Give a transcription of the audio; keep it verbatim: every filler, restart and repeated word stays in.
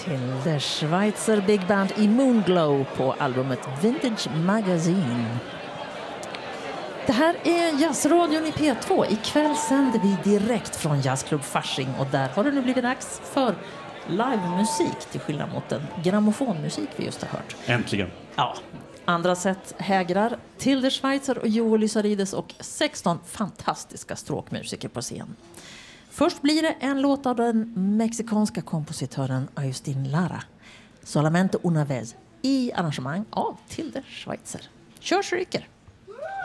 Till The Schweitzer Big Band i Moonglow på albumet Vintage Magazine. Det här är Jazzradion i P två. Ikväll sänder vi direkt från Jazzklubb Fasching och där har det nu blivit dags för livemusik till skillnad mot den grammofonmusik vi just har hört. Äntligen. Ja. Andra sätt hägrar Tilde Schweitzer och Joel Lysarides och sexton fantastiska stråkmusiker på scen. Först blir det en låt av den mexikanska kompositören Agustin Lara, Solamente una vez, i arrangemang av Tilde Schweitzer. Kör så ryker!